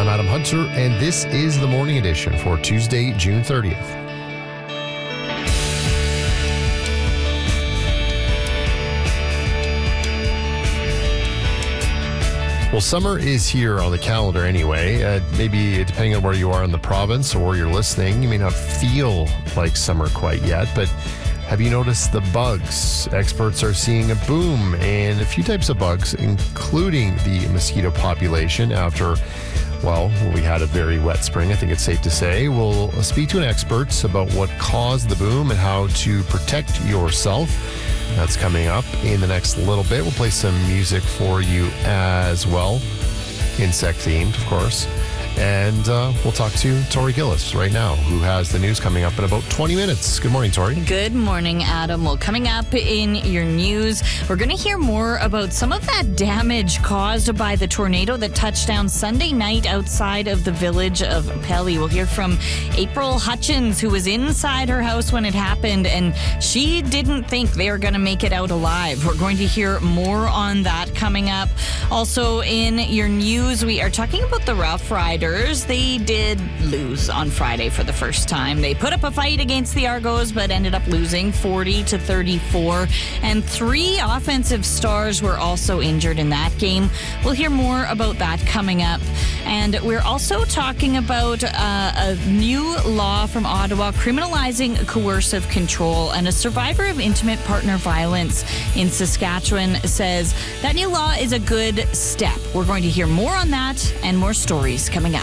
I'm Adam Hunter, and this is the Morning Edition for Tuesday, June 30th. Well, summer is here on the calendar anyway. Maybe depending on where you are in the province or where you're listening, you may not feel like summer quite yet, but have you noticed the bugs? Experts are seeing a boom in a few types of bugs, including the mosquito population after, well, we had a very wet spring, I think it's safe to say. We'll speak to an expert about what caused the boom and how to protect yourself. That's coming up in the next little bit. We'll play some music for you as well, insect themed, of course. And we'll talk to Tori Gillis right now, who has the news coming up in about 20 minutes. Good morning, Tori. Good morning, Adam. Well, coming up in your news, we're going to hear more about some of that damage caused by the tornado that touched down Sunday night outside of the village of Pelly. We'll hear from April Hutchins, who was inside her house when it happened, and she didn't think they were going to make it out alive. We're going to hear more on that coming up. Also in your news, we are talking about the Rough Riders. They did lose on Friday for the first time. They put up a fight against the Argos, but ended up losing 40-34. And 3 offensive stars were also injured in that game. We'll hear more about that coming up. And we're also talking about a new law from Ottawa criminalizing coercive control. And a survivor of intimate partner violence in Saskatchewan says that new law is a good step. We're going to hear more on that and more stories coming up.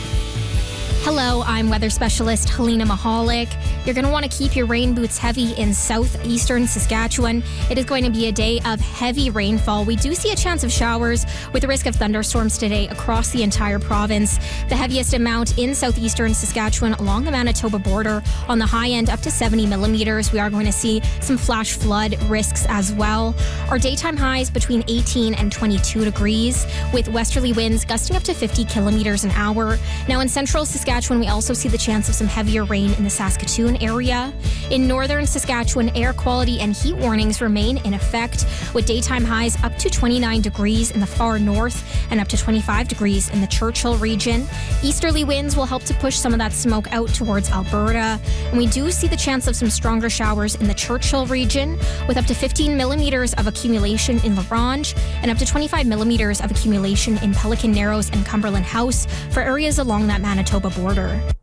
Hello, I'm weather specialist Helena Mahalik. You're going to want to keep your rain boots heavy in southeastern Saskatchewan. It is going to be a day of heavy rainfall. We do see a chance of showers with the risk of thunderstorms today across the entire province. The heaviest amount in southeastern Saskatchewan along the Manitoba border, on the high end up to 70 millimeters. We are going to see some flash flood risks as well. Our daytime highs between 18 and 22 degrees with westerly winds gusting up to 50 kilometers an hour. Now in central Saskatchewan, we also see the chance of some heavier rain in the Saskatoon area. In northern Saskatchewan, air quality and heat warnings remain in effect, with daytime highs up to 29 degrees in the far north and up to 25 degrees in the Churchill region. Easterly winds will help to push some of that smoke out towards Alberta. And we do see the chance of some stronger showers in the Churchill region, with up to 15 millimeters of accumulation in La Ronge and up to 25 millimeters of accumulation in Pelican Narrows and Cumberland House for areas along that Manitoba border.